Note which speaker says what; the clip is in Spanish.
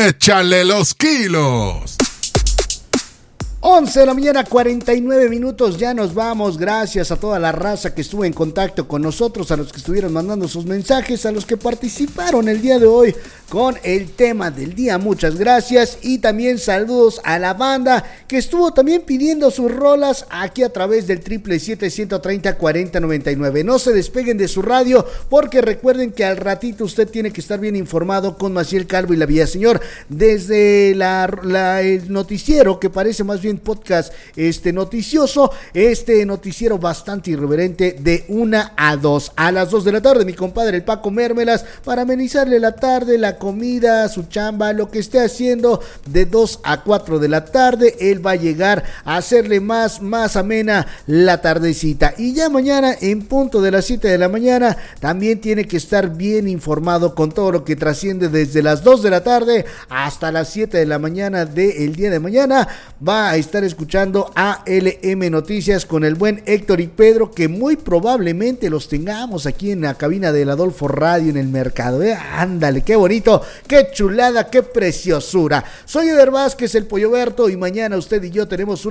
Speaker 1: Échale los kilos.
Speaker 2: 11 de la mañana, 49 minutos, ya nos vamos. Gracias a toda la raza que estuvo en contacto con nosotros, a los que estuvieron mandando sus mensajes, a los que participaron el día de hoy con el tema del día. Muchas gracias y también saludos a la banda que estuvo también pidiendo sus rolas aquí a través del 777-130-4099. No se despeguen de su radio porque recuerden que al ratito usted tiene que estar bien informado con Maciel Calvo y la Villaseñor desde el noticiero que parece más bien podcast noticioso, noticiero bastante irreverente de 1 a 2. A las 2 de la tarde, mi compadre el Paco Mérmelas, para amenizarle la tarde, la comida, su chamba, lo que esté haciendo, de 2 a 4 de la tarde, él va a llegar a hacerle más amena la tardecita. Y ya mañana, en punto de las 7 de la mañana, también tiene que estar bien informado con todo lo que trasciende desde las 2 de la tarde hasta las 7 de la mañana del día de mañana. Va a estar escuchando a LM Noticias con el buen Héctor y Pedro, que muy probablemente los tengamos aquí en la cabina del Adolfo Radio en el mercado. Ándale, qué bonito, qué chulada, qué preciosura. Soy Eder Vázquez, el Pollo Berto, y mañana usted y yo tenemos